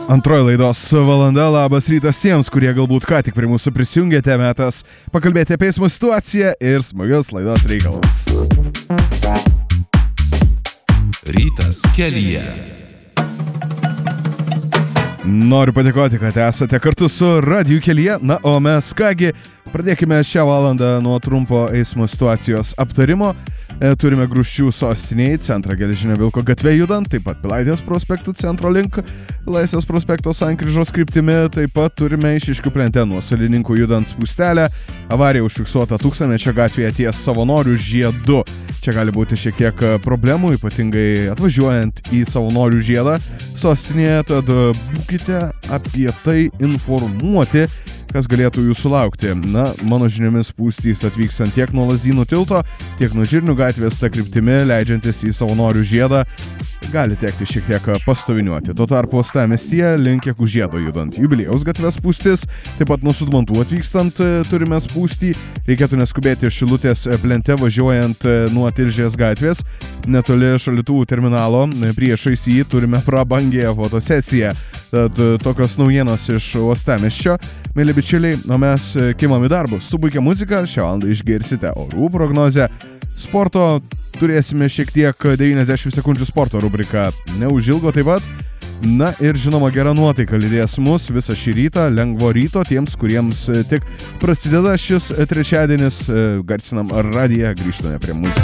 Antroji laidos valanda, labas rytas tiems, kurie galbūt ką tik prie mūsų prisijungėte, metas pakalbėti apie eismo situaciją ir smagius laidos reikalus. Rytas kelyje. Noriu padėkoti, kad esate kartu su Radiju kelyje, na o mes kągi, pradėkime šią valandą nuo trumpo eismo situacijos aptarimo. Turime Grūščių sostiniai, centrą Geležinio Vilko gatve judant, taip pat Pilaitės prospektų centro link, Laisvės prospekto sankryžos kryptimi, taip pat turime Eišiškių plente nuo Salininkų judant spūstelę, avarija užfiksuota Tūkstantmečio gatvėje ties Savanorių žiedu. Čia gali būti šiek tiek problemų, ypatingai atvažiuojant į Savanorių žiedą sostinėje, tad būkite apie tai informuoti, kas galėtų jūsų laukti. Na, mano žiniomis spūstys atvykstant tiek nuo Lazdynų tilto, tiek nuo Žirnių gatvės ta kryptimi, leidžiantis į Savanorių žiedą, gali tekti šiek tiek pastoviniuoti. Tuo tarpu uostamiestyje link Jakubžiedo judant Jubiliejaus gatvės spūstis, taip pat nuo Sudmantų atvykstant turime spūstį, reikėtų neskubėti Šilutės plente važiuojant nuo Tilžės gatvės, netoli Šalituvų terminalo, priešais jį turime prabangėją fotosesiją. Tad tokios naujienos iš uostamiesčio. Mėly bičiuliai, o mes kimam į darbus. Su puikia muzika šią valandą išgirsite orų prognozę. Sporto turėsime šiek tiek 90 sekundžių sporto rubriką neužilgo taip pat. Na ir žinoma gera nuotaika lydės mus visą šį rytą, lengvo ryto tiems, kuriems tik prasideda šis trečiadienis. Garsinam radiją, grįžtame prie muzikos.